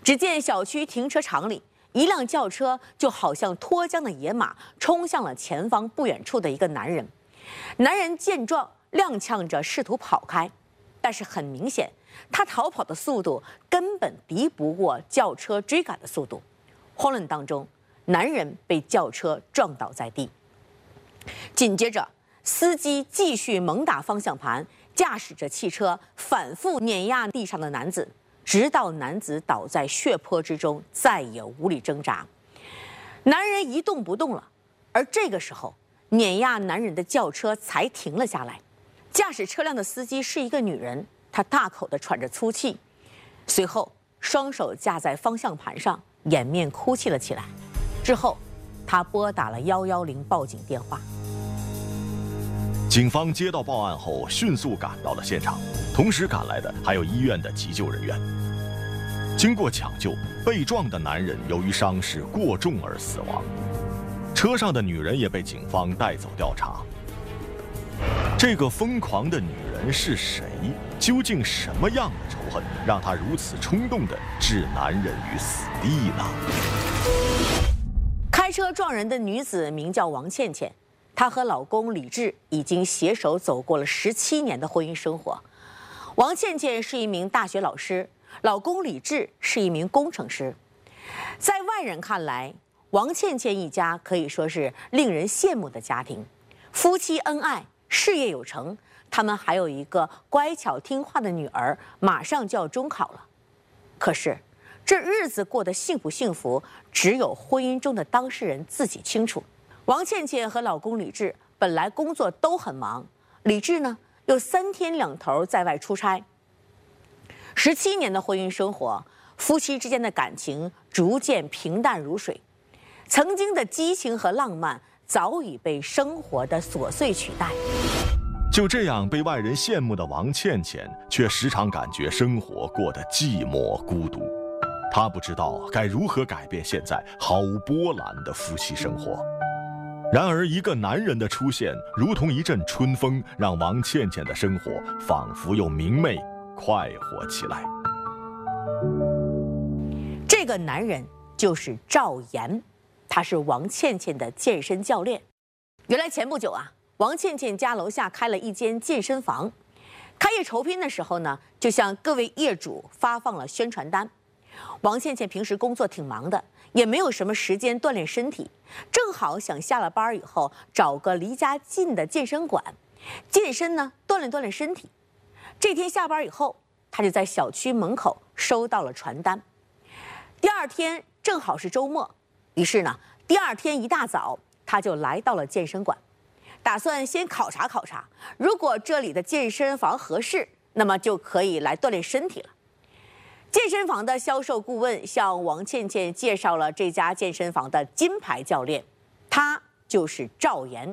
只见小区停车场里，一辆轿车就好像脱缰的野马，冲向了前方不远处的一个男人。男人见状，踉跄着试图跑开，但是很明显，他逃跑的速度根本敌不过轿车追赶的速度。慌乱当中，男人被轿车撞倒在地。紧接着，司机继续猛打方向盘，驾驶着汽车反复碾压地上的男子，直到男子倒在血泊之中，再也无力挣扎。男人一动不动了，而这个时候，碾压男人的轿车才停了下来。驾驶车辆的司机是一个女人，她大口地喘着粗气，随后双手架在方向盘上，掩面哭泣了起来。之后，她拨打了110报警电话。 警方接到报案后，迅速赶到了现场，同时赶来的还有医院的急救人员。经过抢救，被撞的男人由于伤势过重而死亡，车上的女人也被警方带走调查。这个疯狂的女人是谁？究竟什么样的仇恨让她如此冲动地置男人于死地呢？ 开车撞人的女子名叫王倩倩。她和老公李志已经携手走过了17年的婚姻生活。王倩倩是一名大学老师，老公李志是一名工程师。在外人看来，王倩倩一家可以说是令人羡慕的家庭，夫妻恩爱，事业有成。他们还有一个乖巧听话的女儿，马上就要中考了。可是，这日子过得幸不幸福，只有婚姻中的当事人自己清楚。王倩倩和老公李志本来工作都很忙，李志呢又3天2头在外出差。17年的婚姻生活，夫妻之间的感情逐渐平淡如水，曾经的激情和浪漫早已被生活的琐碎取代。 就这样被外人羡慕的王倩倩，却时常感觉生活过得寂寞孤独。她不知道该如何改变现在毫无波澜的夫妻生活。然而，一个男人的出现，如同一阵春风，让王倩倩的生活仿佛又明媚快活起来。 这个男人就是赵岩，他是王倩倩的健身教练。原来前不久啊，王倩倩家楼下开了一间健身房，开业酬宾的时候呢，就向各位业主发放了宣传单。王倩倩平时工作挺忙的，也没有什么时间锻炼身体，正好想下了班以后找个离家近的健身馆健身呢，锻炼锻炼身体。这天下班以后，她就在小区门口收到了传单。第二天正好是周末，于是呢，第二天一大早，她就来到了健身馆，打算先考察考察，如果这里的健身房合适，那么就可以来锻炼身体了。健身房的销售顾问向王倩倩介绍了这家健身房的金牌教练，他就是赵岩。